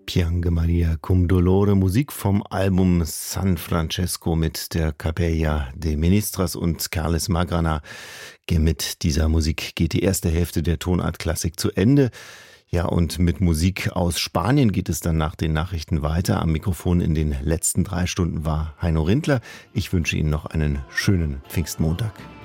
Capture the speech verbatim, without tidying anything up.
Piange Maria cum dolore, Musik vom Album San Francesco mit der Capella de Ministras und Carles Magrana. Mit dieser Musik geht die erste Hälfte der Tonart Klassik zu Ende. Ja, und mit Musik aus Spanien geht es dann nach den Nachrichten weiter. Am Mikrofon in den letzten drei Stunden war Heino Rindler. Ich wünsche Ihnen noch einen schönen Pfingstmontag.